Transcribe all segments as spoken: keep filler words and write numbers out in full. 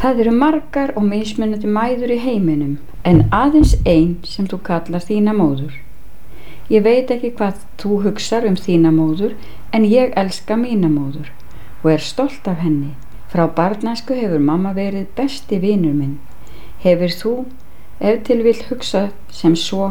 Það eru margar og mismunandi mæður í heiminum, en aðeins ein sem þú kallar þína móður. Ég veit ekki hvað þú hugsar um þína móður, en ég elska mína móður og er stolt af henni. Frá barnæsku hefur mamma verið besti vinur minn. Hefur þú, ef til vill hugsa sem svo,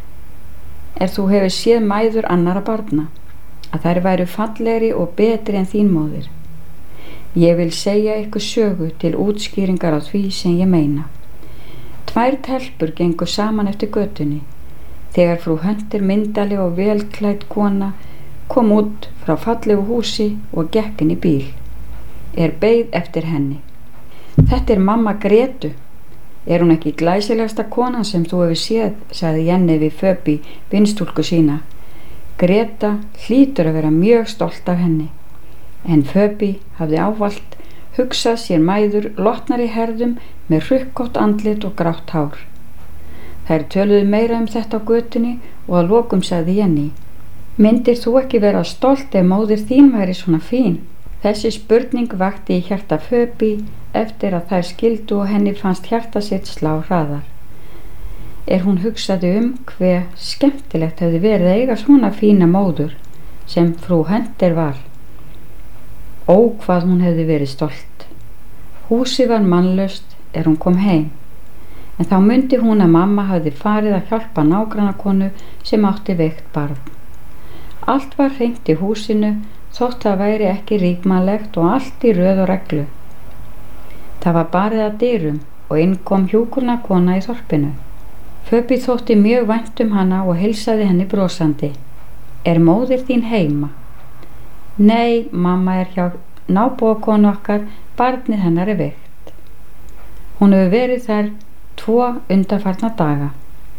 er þú hefur séð mæður annara barna, að þær væru fallegri og betri en þín móðir. Ég vil segja ykkur sögu til útskýringar á því sem ég meina. Tvær telpur gengu saman eftir götunni, þegar frú Hunter myndaleg og velklædd kona kom út frá fallegu húsi og gekk inn í bíl. Er beið eftir henni. Þetta er mamma Gretu. Er hún ekki glæsilegasta konan sem þú hefur séð, sagði Jenny við Föbi, vinstúlku sína. Greta hlýtur að vera mjög stolt af henni. En Föbi hafði ávallt hugsað sér mæður lotnar í herðum með hrukkótt andlit og grátt hár. Þær töluðu meira um þetta á götunni og að lokum sagði Jenny: Myndir þú ekki vera stolt ef móðir þín væri svona fín? Þessi spurning vakti í hjarta Föbi eftir að þær skildu og henni fannst hjarta sitt slá hraðar. Er hún hugsaði um hve skemmtilegt hefði verið að eiga svona fína móður sem frú Hunter var. Ó, hvað hún hefði verið stolt. Húsið var mannlaust er hún kom heim, en þá mundi hún að mamma hafði farið að hjálpa nágrannakonu sem átti veikt barn. Allt var hreint í húsinu, þótt það væri ekki ríkmannlegt og allt í röð og reglu. Það var barið að dyrum og inn kom hjúkrunarkona í þorpinu. Föbi þótti mjög vænt um hana og heilsaði henni brosandi. Er móðir þín heima? Nei, mamma er hjá nábúakonu okkar, barnið hennar er veikt. Hún hefur verið þar tvo undanfarna daga.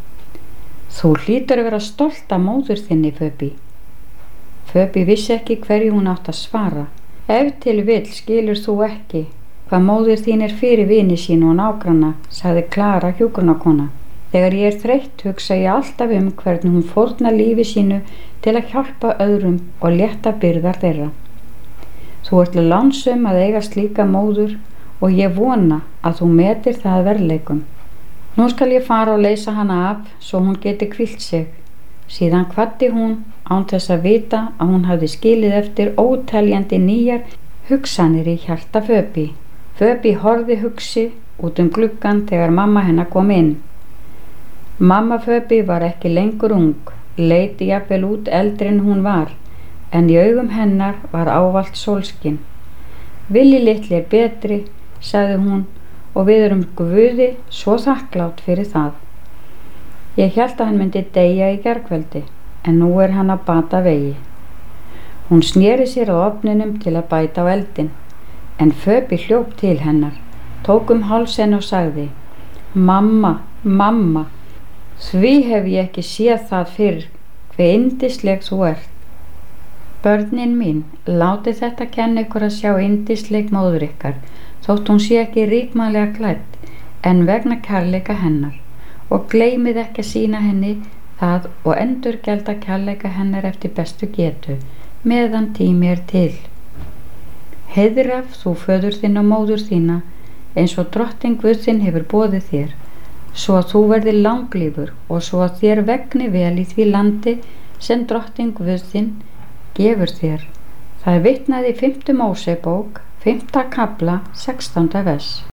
Þú hlýtur að vera stolt af móður þinni, Föbi. Föbi vissi ekki hverju hún átt að svara. Ef til vill skilur þú ekki hvað móðir þín er fyrir vini sín og nágranna, sagði Klara hjúkrunarkona. Þegar ég er þreytt hugsa ég alltaf um hvernig hún fórnar lífi sínu til að hjálpa öðrum og létta byrðar þeirra. Þú ert lánsöm að eiga slíka móður og ég vona að þú metir það verðleikum. Nú skal ég fara og leysa hana af svo hún geti hvílt sig. Síðan kvaddi hún án þess að vita að hún hafði skilið eftir óteljandi nýjar hugsanir í hjarta Föbi. Föbi horfði hugsi út um gluggann þegar mamma hennar kom inn. Mamma Föbi var ekki lengur ung, leit jafnvel út eldri en hún var, en í augum hennar var ávallt sólskin. Vilji litli er betri, sagði hún, og við erum Guði svo þakklátt fyrir það. Ég hélt að hann myndi deyja í gærkvöldi, en nú er hann að bata vegi. Hún sneri sér á ofninum til að bæta á eldin, en Föbi hljóp til hennar, tók um hálsinn og sagði: Mamma, mamma, því hef ég ekki séð það fyrr, hve yndisleg þú ert. Börnin mín, látið þetta kenna ykkur að sjá yndisleg móður ykkar, þótt hún sé ekki ríkmannlega klædd, en vegna kærleika hennar, og gleymið ekki að sýna henni það og endurgjalda kærleika hennar eftir bestu getu, meðan tími er til. Heiðraf þú föður þinn og móður þína, eins og drottinn Guð þinn hefur boðið þér, svo að þú verðir langlífur og svo að þér vegni vel í því landi sem drottinn Guð þinn gefur þér. Það er vitnað í fimmta Mósebók, fimmta kafla, sextánda vers.